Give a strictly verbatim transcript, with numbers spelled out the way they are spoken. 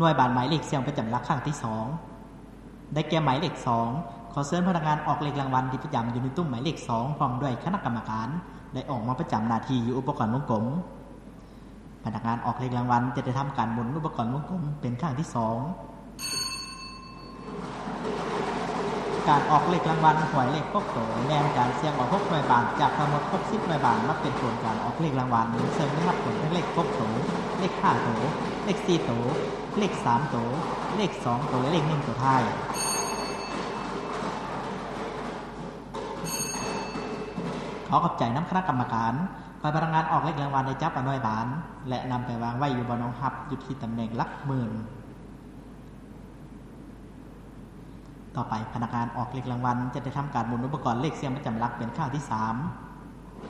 หน่วยบานหมายเลขเสียงประจำหลักครั้งที่สองได้แก่หมายเลขสองขอเชิญพนักงานออกเลขรางวัลที่ประจำอยู่ในตู้หมายเลขสองพร้อมด้วยคณะกรรมการได้ออกมาประจำหน้าที่อยู่อุปกรณ์วงกลมพนักงานออกเลขรางวัลจะได้ทำการหมุนอุปกรณ์วงกลมเป็นครั้งที่สองการออกเลขรางวัลหวยเลขพกโตแนวการเสี่ยงออกหกหน่วยบาทจากทั้งหมดหกสิบหน่วยบาทมาเป็นผลการออกเลขรางวัลซึ่งได้รับผลเลขพกโตเลขห้าโตเลขสี่โตเลขสามโตเลขสองโตและเลขหนึ่งตัวท้ายขอขอบใจน้ำคณะกรรมการฝ่ายพนักงานออกเลขรางวัลได้จับเอาหน่วยบาทและนำไปวางไว้อยู่บนรองหับอยู่ที่ตำแหน่งหลักหมื่นต่อไปพนักงานออกเลขรางวัลจะได้ทำการหมุนอุปกรณ์เลขเสียงประจำหลักเป็นครั้งที่สาม